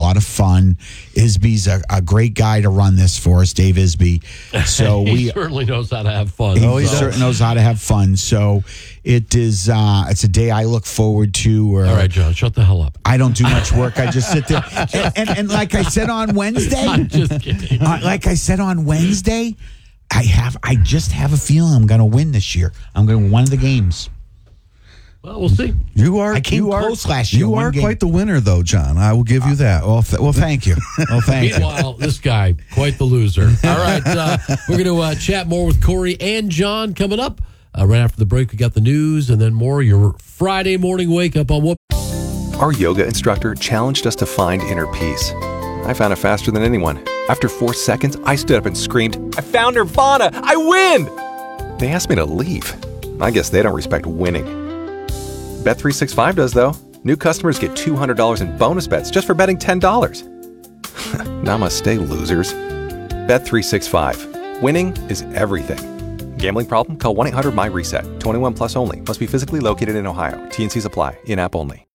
lot of fun. Isby's a great guy to run this for us, Dave Isby. So he certainly knows how to have fun. He certainly knows how to have fun. So it is. It's a day I look forward to. All right, John, shut the hell up. I don't do much work. I just sit there. And like I said on Wednesday, I'm just kidding. Like I said on Wednesday, I just have a feeling I'm going to win this year. I'm going to win one of the games. Well, we'll see. I came close last year. You are quite the winner, though, John. I will give you that. Well, thank you. Well, thank you. Meanwhile, this guy, quite the loser. All right, we're going to chat more with Corey and John coming up. Right after the break, we got the news and then more. Your Friday morning wake up on what? Our yoga instructor challenged us to find inner peace. I found it faster than anyone. After 4 seconds, I stood up and screamed, "I found Nirvana! I win!" They asked me to leave. I guess they don't respect winning. Bet365 does, though. New customers get $200 in bonus bets just for betting $10. Namaste, losers. Bet365. Winning is everything. Gambling problem? Call 1-800-MY-RESET. 21 plus only. Must be physically located in Ohio. T&Cs apply. In-app only.